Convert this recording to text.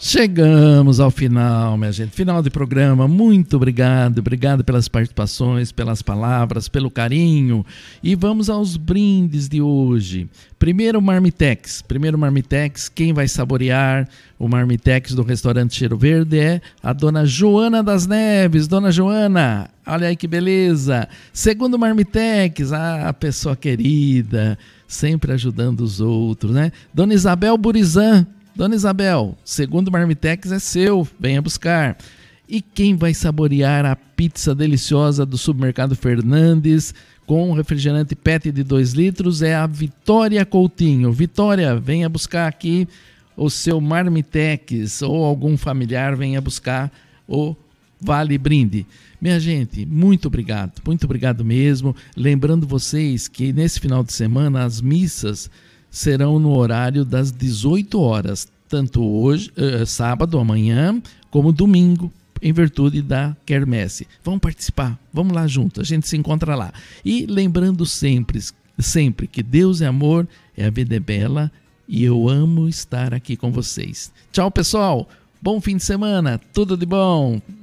Chegamos ao final, minha gente. Final de programa. Muito obrigado. Obrigado pelas participações, pelas palavras, pelo carinho. E vamos aos brindes de hoje. Primeiro Marmitex. Quem vai saborear o Marmitex do restaurante Cheiro Verde é a dona Joana das Neves. Dona Joana, olha aí que beleza. Segundo Marmitex, a pessoa querida, sempre ajudando os outros, né? Dona Isabel Burizan. Dona Isabel, segundo Marmitex é seu, venha buscar. E quem vai saborear a pizza deliciosa do Supermercado Fernandes com refrigerante PET de 2 litros é a Vitória Coutinho. Vitória, venha buscar aqui o seu Marmitex, ou algum familiar venha buscar o Vale Brinde. Minha gente, muito obrigado mesmo. Lembrando vocês que nesse final de semana as missas serão no horário das 18 horas, tanto hoje, sábado, amanhã, como domingo, em virtude da quermesse. Vamos participar, vamos lá junto, a gente se encontra lá. E lembrando sempre que Deus é amor, a vida é bela e eu amo estar aqui com vocês. Tchau, pessoal, bom fim de semana, tudo de bom.